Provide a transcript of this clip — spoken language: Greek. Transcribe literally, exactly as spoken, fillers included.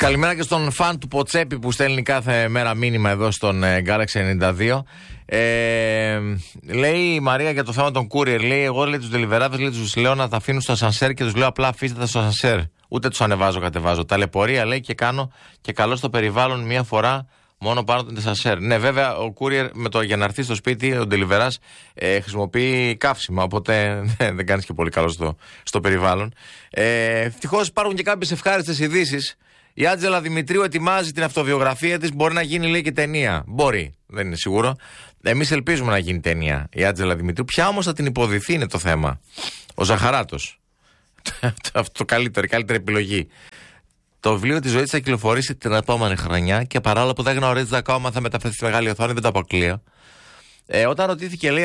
Καλημέρα και στον φαν του Ποτσέπη που στέλνει κάθε μέρα μήνυμα εδώ στον Galaxy ενενήντα δύο. Ε, λέει η Μαρία για το θέμα των courier. Λέει: εγώ λέει τους deliverάδες, λέει τους λέω να τα αφήνουν στο ασανσέρ και τους λέω απλά αφήστε τα στο ασανσέρ. Ούτε τους ανεβάζω, κατεβάζω. Ταλαιπωρία λέει και κάνω και καλό στο περιβάλλον μία φορά μόνο πάνω το ασανσέρ. Ναι, βέβαια ο courier με το, για να έρθει στο σπίτι, ο deliverάς ε, χρησιμοποιεί καύσιμα. Οπότε ναι, δεν κάνεις και πολύ καλό στο, στο περιβάλλον. Ε, Ευτυχώς υπάρχουν και κάποιες ευχάριστες ειδήσεις. Η Άντζελα Δημητρίου ετοιμάζει την αυτοβιογραφία της. Μπορεί να γίνει, λέει, και ταινία. Μπορεί, δεν είναι σίγουρο. Εμείς ελπίζουμε να γίνει ταινία η Άντζελα Δημητρίου. Ποια όμως θα την υποδηθεί είναι το θέμα. Ο Ζαχαράτος. Αυτό το καλύτερο, η καλύτερη επιλογή. Το βιβλίο της ζωής θα κυκλοφορήσει την επόμενη χρονιά και παρόλο που δεν γνωρίζετε ακόμα θα μεταφερθεί στη μεγάλη οθόνη, δεν το αποκλείω. Ε, όταν ρωτήθηκε, λέει,